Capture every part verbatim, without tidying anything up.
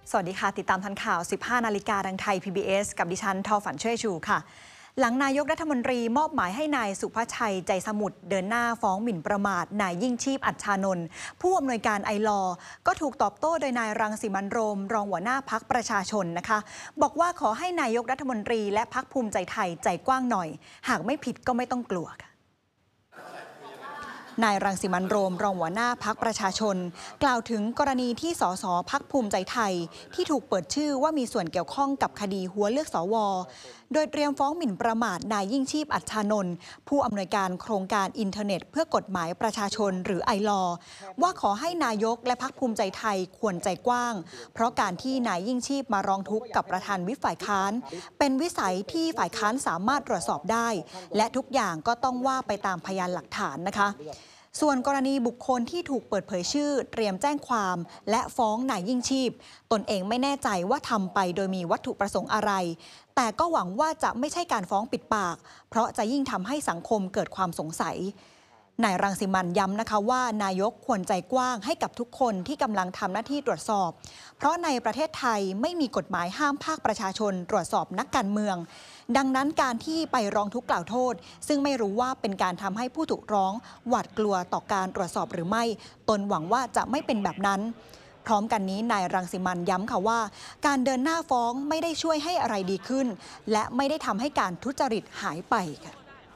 สวัสดีค่ะติดตามทันข่าว สิบห้า นาฬิกาทางไทย พี บี เอส กับดิฉันทอฝันช่วยชูค่ะหลังนายกรัฐมนตรีมอบหมายให้นายสุภชัยใจสมุทรเดินหน้าฟ้องหมิ่นประมาทนายยิ่งชีพอัจฉานนท์ผู้อำนวยการไอลอก็ถูกตอบโต้โดยนายรังสิมันต์โรมรองหัวหน้าพรรคประชาชนนะคะบอกว่าขอให้นายกรัฐมนตรีและพรรคภูมิใจไทยใจกว้างหน่อยหากไม่ผิดก็ไม่ต้องกลัวค่ะนายรังสิมันต์โรมรองหัวหน้าพรรคประชาชนกล่าวถึงกรณีที่สสพรรคภูมิใจไทยที่ถูกเปิดชื่อว่ามีส่วนเกี่ยวข้องกับคดีหัวเลือกสวโดยเตรียมฟ้องหมิ่นประมาทนายยิ่งชีพอัจฉานนท์ผู้อำนวยการโครงการอินเทอร์เน็ตเพื่อกฎหมายประชาชนหรือไอลอว่าขอให้นายกและพรรคภูมิใจไทยควรใจกว้างเพราะการที่นายยิ่งชีพมาร้องทุกข์กับประธานวิปฝ่ายค้านเป็นวิสัยที่ฝ่ายค้านสามารถตรวจสอบได้และทุกอย่างก็ต้องว่าไปตามพยานหลักฐานนะคะส่วนกรณีบุคคลที่ถูกเปิดเผยชื่อเตรียมแจ้งความและฟ้องนายยิ่งชีพตนเองไม่แน่ใจว่าทำไปโดยมีวัตถุประสงค์อะไรแต่ก็หวังว่าจะไม่ใช่การฟ้องปิดปากเพราะจะยิ่งทำให้สังคมเกิดความสงสัยนายรังสิมันต์ย้ำนะคะว่านายกควรใจกว้างให้กับทุกคนที่กำลังทำหน้าที่ตรวจสอบเพราะในประเทศไทยไม่มีกฎหมายห้ามภาคประชาชนตรวจสอบนักการเมืองดังนั้นการที่ไปร้องทุกข์กล่าวโทษซึ่งไม่รู้ว่าเป็นการทำให้ผู้ถูกร้องหวาดกลัวต่อการตรวจสอบหรือไม่ตนหวังว่าจะไม่เป็นแบบนั้นพร้อมกันนี้นายรังสิมันต์ย้ำค่ะว่าการเดินหน้าฟ้องไม่ได้ช่วยให้อะไรดีขึ้นและไม่ได้ทำให้การทุจริตหายไปค่ะ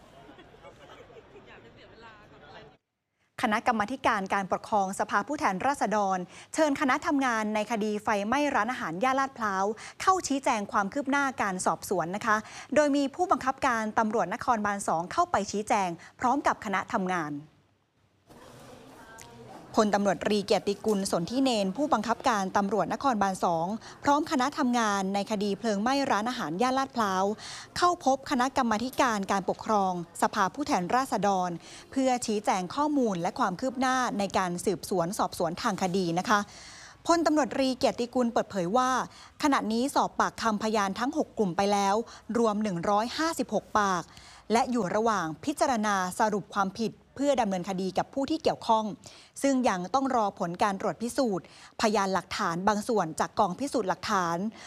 คณะกรรมาการการปกครองสภาผู้แทนราษฎรเชิญคณะทำงานในคดีไฟไหม้ร้านอาหารย่านลาดพร้าวเข้าชี้แจงความคืบหน้าการสอบสวนนะคะโดยมีผู้บังคับการตำรวจนครบาลสองเข้าไปชี้แจงพร้อมกับคณะทำงานพลตำรวจตรีเกียรติกุลสนธิเนนผู้บังคับการตำรวจนครบาลสองพร้อมคณะทำงานในคดีเพลิงไหม้ร้านอาหารย่านลาดพร้าวเข้าพบคณะกรรมาการการปกครองสภาผู้แทนราษฎรเพื่อชี้แจงข้อมูลและความคืบหน้าในการสืบสวนสอบสวนทางคดีนะคะพลตำรวจตรีเกียรติกุลเปิดเผยว่าขณะนี้สอบปากคำพยานทั้งหกกลุ่มไปแล้วรวมหนึ่งร้อยห้าสิบหกปากและอยู่ระหว่างพิจารณาสรุปความผิดเพื่อดำเนินคดีกับผู้ที่เกี่ยวข้องซึ่งยังต้องรอผลการตรวจพิสูจน์พยานหลักฐานบางส่วนจากกองพิสูจน์หลักฐาน